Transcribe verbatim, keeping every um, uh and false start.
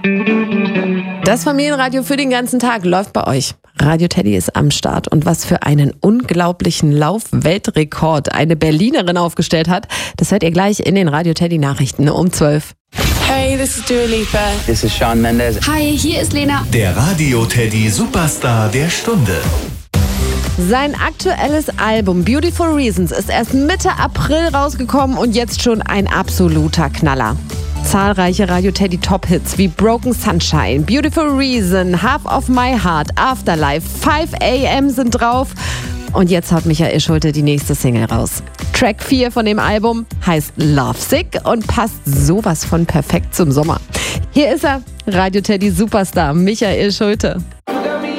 Das Familienradio für den ganzen Tag läuft bei euch. Radio Teddy ist am Start. Und was für einen unglaublichen Lauf-Weltrekord eine Berlinerin aufgestellt hat, das hört ihr gleich in den Radio Teddy Nachrichten um zwölf. Hey, this is Dua Lipa. This is Shawn Mendes. Hi, hier ist Lena. Der Radio Teddy Superstar der Stunde. Sein aktuelles Album Beautiful Reasons ist erst Mitte April rausgekommen und jetzt schon ein absoluter Knaller. Zahlreiche Radio Teddy Top-Hits wie Broken Sunshine, Beautiful Reason, Half of My Heart, Afterlife, five a m sind drauf. Und jetzt haut Michael Schulte die nächste Single raus. Track vier von dem Album heißt Lovesick und passt sowas von perfekt zum Sommer. Hier ist er, Radio Teddy Superstar Michael Schulte.